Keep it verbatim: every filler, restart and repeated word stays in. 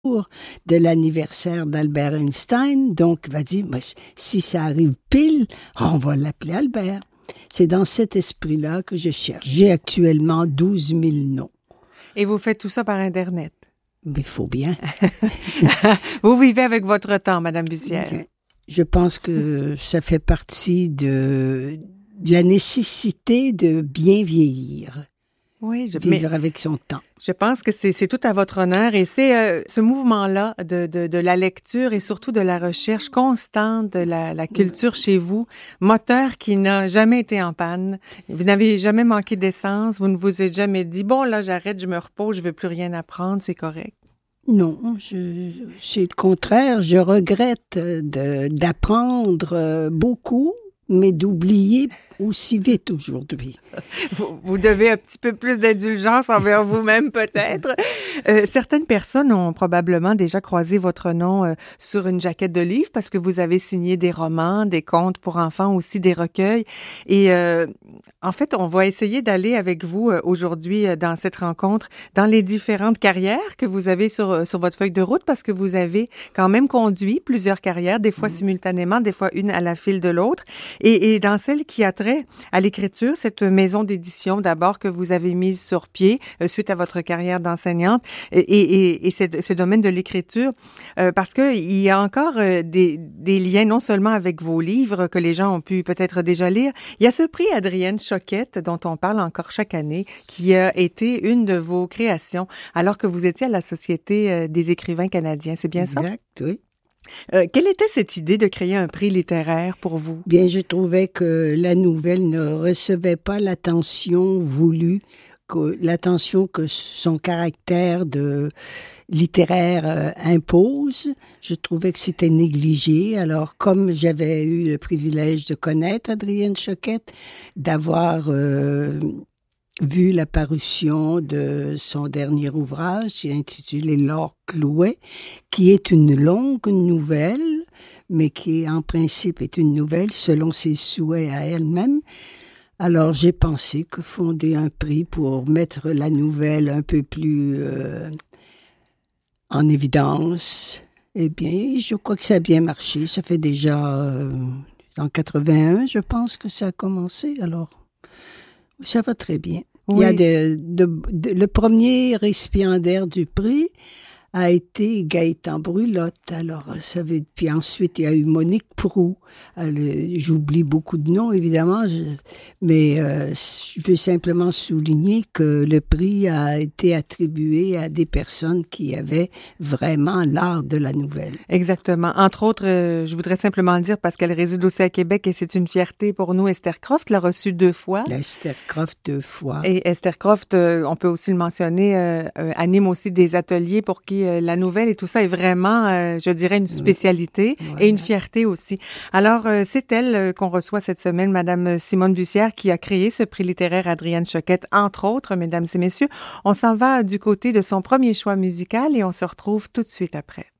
de l'anniversaire d'Albert Einstein. Donc, il va dire, ben, si ça arrive pile, on va l'appeler Albert. C'est dans cet esprit-là que je cherche. J'ai actuellement douze mille noms. Et vous faites tout ça par Internet? Mais il faut bien. Vous vivez avec votre temps, Madame Bussière. Okay. Je pense que ça fait partie de, de la nécessité de bien vieillir. Oui, je, vivre mais avec son temps. Je pense que c'est, c'est tout à votre honneur et c'est euh, ce mouvement-là de, de, de la lecture et surtout de la recherche constante de la, la culture chez vous, moteur qui n'a jamais été en panne. Vous n'avez jamais manqué d'essence, vous ne vous êtes jamais dit « bon, là, j'arrête, je me repose, je veux plus rien apprendre, c'est correct ». Non, je, c'est le contraire. Je regrette de, d'apprendre beaucoup, mais d'oublier aussi vite aujourd'hui. Vous, vous devez un petit peu plus d'indulgence envers vous-même, peut-être. Euh, certaines personnes ont probablement déjà croisé votre nom euh, sur une jaquette de livre parce que vous avez signé des romans, des contes pour enfants, aussi des recueils. Et euh, en fait, on va essayer d'aller avec vous euh, aujourd'hui euh, dans cette rencontre, dans les différentes carrières que vous avez sur, euh, sur votre feuille de route parce que vous avez quand même conduit plusieurs carrières, des fois mmh. simultanément, des fois une à la file de l'autre. Et, et dans celle qui a trait à l'écriture, cette maison d'édition d'abord que vous avez mise sur pied euh, suite à votre carrière d'enseignante et, et, et ce, ce domaine de l'écriture, euh, parce que il y a encore euh, des, des liens non seulement avec vos livres que les gens ont pu peut-être déjà lire, il y a ce prix Adrienne Choquette dont on parle encore chaque année, qui a été une de vos créations alors que vous étiez à la Société euh, des écrivains canadiens. C'est bien ça? Exact, oui. Euh, quelle était cette idée de créer un prix littéraire pour vous? Bien, je trouvais que la nouvelle ne recevait pas l'attention voulue, que, l'attention que son caractère de littéraire euh, impose. Je trouvais que c'était négligé. Alors, comme j'avais eu le privilège de connaître Adrienne Choquette, d'avoir euh, vu la parution de son dernier ouvrage, intitulé L'or cloué, qui est une longue nouvelle, mais qui en principe est une nouvelle selon ses souhaits à elle-même. Alors j'ai pensé que fonder un prix pour mettre la nouvelle un peu plus euh, en évidence, eh bien, je crois que ça a bien marché. Ça fait déjà euh, en quatre-vingt-un, je pense que ça a commencé. Alors, ça va très bien. Oui. Il y a de, de, de, le premier récipiendaire du prix a été Gaëtan Brulotte. Alors, ça veut, puis ensuite, il y a eu Monique Proulx. Elle, j'oublie beaucoup de noms, évidemment, je, mais euh, je veux simplement souligner que le prix a été attribué à des personnes qui avaient vraiment l'art de la nouvelle. Exactement. Entre autres, euh, je voudrais simplement le dire parce qu'elle réside aussi à Québec et c'est une fierté pour nous. Esther Croft l'a reçue deux fois. Esther Croft deux fois. Et Esther Croft, euh, on peut aussi le mentionner, euh, euh, anime aussi des ateliers pour qui euh, la nouvelle et tout ça est vraiment, euh, je dirais, une spécialité ouais. et une fierté aussi. Alors, euh, c'est elle euh, qu'on reçoit cette semaine, Madame Simone Bussière, qui a créé ce prix littéraire Adrienne Choquette, entre autres, mesdames et messieurs. On s'en va du côté de son premier choix musical et on se retrouve tout de suite après.